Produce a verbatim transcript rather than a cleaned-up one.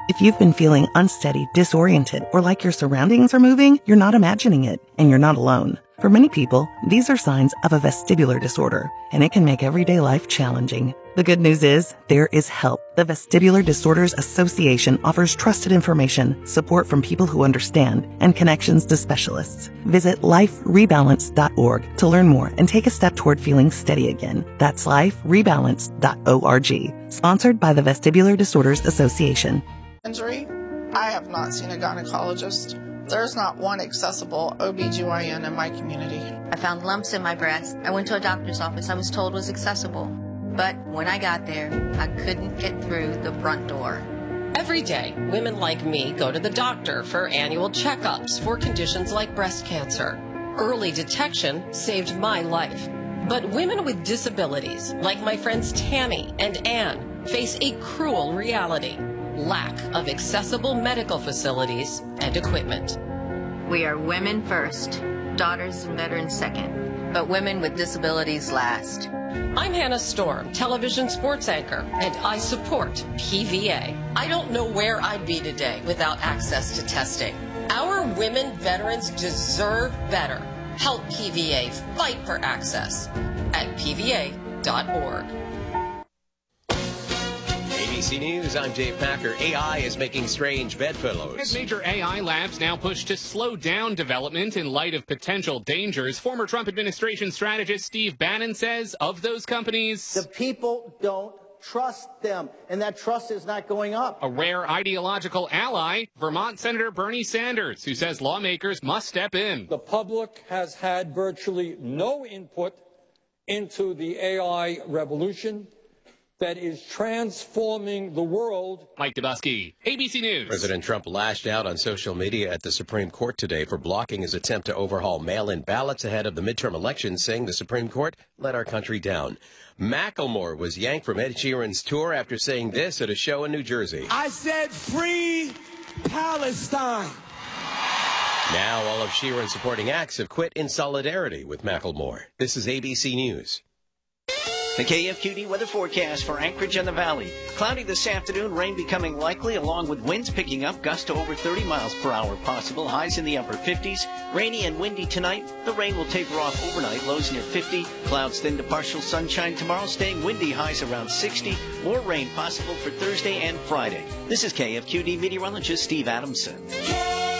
If you've been feeling unsteady, disoriented, or like your surroundings are moving, you're not imagining it, and you're not alone. For many people, these are signs of a vestibular disorder, and it can make everyday life challenging. The good news is, there is help. The Vestibular Disorders Association offers trusted information, support from people who understand, and connections to specialists. Visit life rebalance dot org to learn more and take a step toward feeling steady again. That's life rebalance dot org. Sponsored by the Vestibular Disorders Association. Injury? I have not seen a gynecologist. There's not one accessible O B G Y N in my community. I found lumps in my breast. I went to a doctor's office I was told was accessible. But when I got there, I couldn't get through the front door. Every day, women like me go to the doctor for annual checkups for conditions like breast cancer. Early detection saved my life. But women with disabilities, like my friends Tammy and Ann, face a cruel reality: lack of accessible medical facilities and equipment. We are women first, daughters and veterans second, but women with disabilities last. I'm Hannah Storm, television sports anchor, and I support P V A. I don't know where I'd be today without access to testing. Our women veterans deserve better. Help P V A fight for access at P V A dot org. A B C News, I'm Dave Packer. A I is making strange bedfellows. As major A I labs now push to slow down development in light of potential dangers, former Trump administration strategist Steve Bannon says of those companies, the people don't trust them, and that trust is not going up. A rare ideological ally, Vermont Senator Bernie Sanders, who says lawmakers must step in. The public has had virtually no input into the A I revolution that is transforming the world. Mike Dubusky, A B C News. President Trump lashed out on social media at the Supreme Court today for blocking his attempt to overhaul mail-in ballots ahead of the midterm elections, saying the Supreme Court let our country down. Macklemore was yanked from Ed Sheeran's tour after saying this at a show in New Jersey. I said free Palestine. Now all of Sheeran's supporting acts have quit in solidarity with Macklemore. This is A B C News. The K F Q D weather forecast for Anchorage and the Valley. Cloudy this afternoon, rain becoming likely, along with winds picking up, gusts to over thirty miles per hour possible, highs in the upper fifties. Rainy and windy tonight. The rain will taper off overnight, lows near fifty. Clouds thin to partial sunshine tomorrow, staying windy, highs around sixty. More rain possible for Thursday and Friday. This is K F Q D meteorologist Steve Adamson.